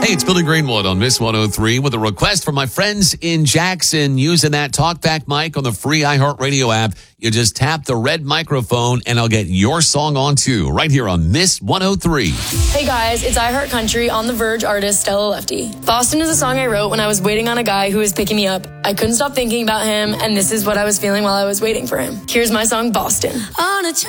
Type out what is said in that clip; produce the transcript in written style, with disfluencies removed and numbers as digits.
Hey, it's Billy Greenwood on Miss 103 with a request from my friends in Jackson using that TalkBack mic on the free iHeartRadio app. You just tap the red microphone and I'll get your song on too, right here on Miss 103. Hey guys, it's iHeartCountry on the Verge artist Stella Lefty. Boston is a song I wrote when I was waiting on a guy who was picking me up. I couldn't stop thinking about him, and this is what I was feeling while I was waiting for him. Here's my song, Boston. On a